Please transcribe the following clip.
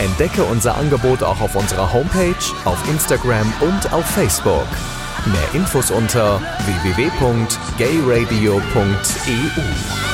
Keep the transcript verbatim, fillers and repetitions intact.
Entdecke unser Angebot auch auf unserer Homepage, auf Instagram und auf Facebook. Mehr Infos unter w w w punkt gayradio punkt e u.